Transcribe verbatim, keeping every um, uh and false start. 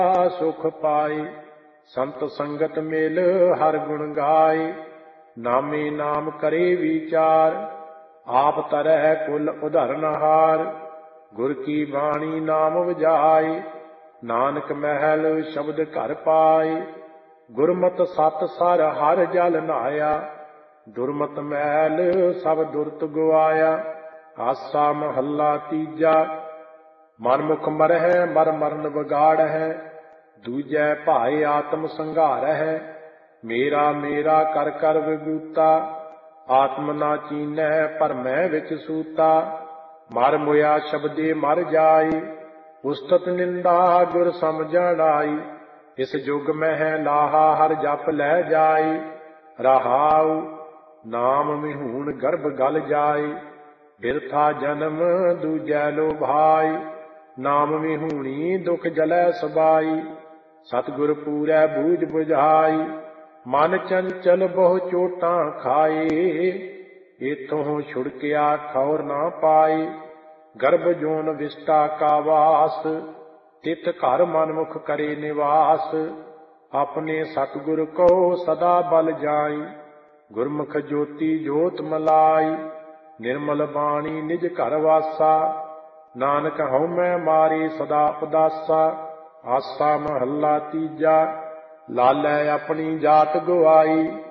सुख पाए। संत संगत मेल हर गुण गाए। नामे नाम करे विचार। आप तरह कुल उधरनहार। गुर की बाणी नाम वजाए। नानक महल शब्द घर पाए। गुरमत सत सर हर जल नहाया। दुरमत महल सब दुरत गवाया। आसा महला तीजा। मनमुख मरह मर मਰਨ बिगाड़ है। दूजै भाए आत्म संघार है। मेरा मेरा कर कर विभूता। आत्म ना चीनै भरमै विच सूता। मर मोया शब्दे मर जाई। उस्तत निंदा गुर समझण आई। इस जुग मह लाहा हर जप लै जाई। रहाऊ नाम मिहून गर्भ गल जाई। बिरथा जन्म दूजै लो भाई। नाम मिहूणी दुख जलै सबाई। सतगुर पूरै बूझ बुझाई। मन चंचल बहु चोटां खाए। इथों छुड़किया ठौर ना पाए। गर्भ जोन विष्टा का वास। तित घर मनमुख करे निवास। अपने सतगुर को सदा बल जाई। गुरमुख ज्योति जोत मलाई। निर्मल बाणी निज घर वासा। नानक हउमੈ मारे सदा उदासा। आसा महला तीजा। लालै अपनी जात गवाई।